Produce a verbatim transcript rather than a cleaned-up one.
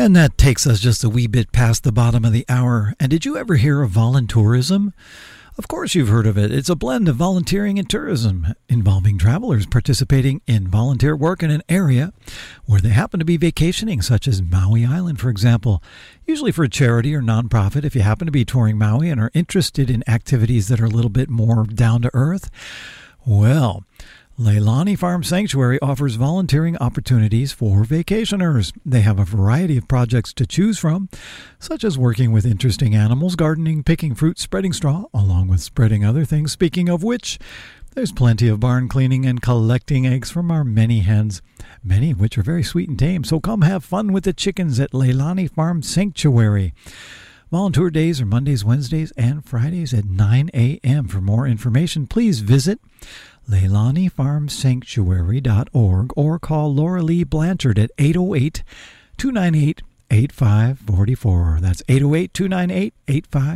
And that takes us just a wee bit past the bottom of the hour. And did you ever hear of voluntourism? Of course you've heard of it. It's a blend of volunteering and tourism, involving travelers participating in volunteer work in an area where they happen to be vacationing, such as Maui Island, for example. Usually for a charity or nonprofit, if you happen to be touring Maui and are interested in activities that are a little bit more down to earth. Well, Leilani Farm Sanctuary offers volunteering opportunities for vacationers. They have a variety of projects to choose from, such as working with interesting animals, gardening, picking fruit, spreading straw, along with spreading other things. Speaking of which, there's plenty of barn cleaning and collecting eggs from our many hens, many of which are very sweet and tame. So come have fun with the chickens at Leilani Farm Sanctuary. Volunteer days are Mondays, Wednesdays, and Fridays at nine a.m. For more information, please visit Leilani Farm Sanctuary dot org or call Laura Lee Blanchard at eight oh eight, two nine eight, eight five four four. That's eight oh eight, two nine eight, eight five four four.